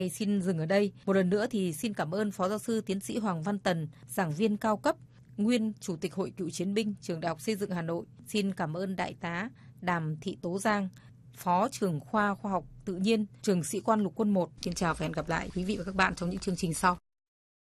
Xin dừng ở đây. Một lần nữa thì xin cảm ơn Phó Giáo sư Tiến sĩ Hoàng Văn Tần, giảng viên cao cấp, nguyên Chủ tịch Hội Cựu chiến binh Trường Đại học Xây dựng Hà Nội. Xin cảm ơn Đại tá Đàm Thị Tố Giang, Phó trưởng khoa Khoa học Tự nhiên, Trường Sĩ quan Lục quân 1. Xin chào và hẹn gặp lại quý vị và các bạn trong những chương trình sau.